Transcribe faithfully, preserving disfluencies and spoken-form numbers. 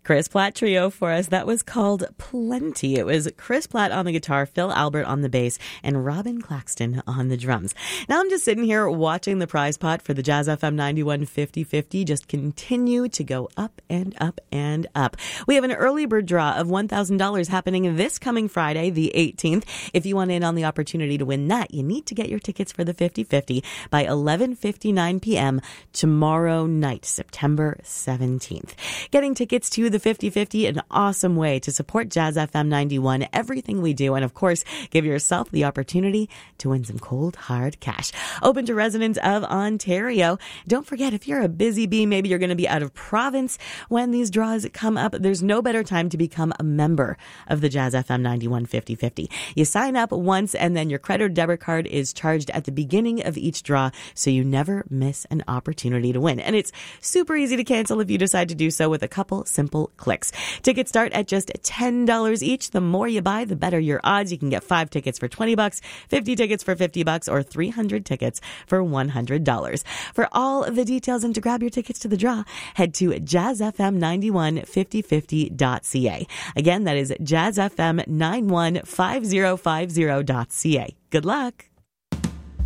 Chris Platt Trio for us. That was called Plenty. It was Chris Platt on the guitar, Phil Albert on the bass, and Robin Claxton on the drums. Now I'm just sitting here watching the prize pot for the Jazz F M ninety-one fifty fifty just continue to go up and up and up. We have an early bird draw of one thousand dollars happening this coming Friday, the eighteenth. If you want in on the opportunity to win that, you need to get your tickets for the fifty fifty by eleven fifty-nine p.m. tomorrow night, September seventeenth. Getting tickets to the fifty fifty, an awesome way to support Jazz F M ninety-one, everything we do, and of course, give yourself the opportunity to win some cold, hard cash. Open to residents of Ontario. Don't forget, if you're a busy bee, maybe you're going to be out of province when these draws come up, there's no better time to become a member of the Jazz F M ninety-one fifty fifty. You sign up once, and then your credit or debit card is charged at the beginning of each draw, so you never miss an opportunity to win. And it's super easy to cancel if you decide to do so with a couple simple clicks. Tickets start at just ten dollars each. The more you buy, the better your odds. You can get five tickets for twenty bucks, fifty tickets for fifty bucks, or three hundred tickets for one hundred dollars. For all of the details and to grab your tickets to the draw, head to jazz f m nine one fifty fifty dot c a. Again, that is jazz f m nine one five zero five zero dot c a. Good luck.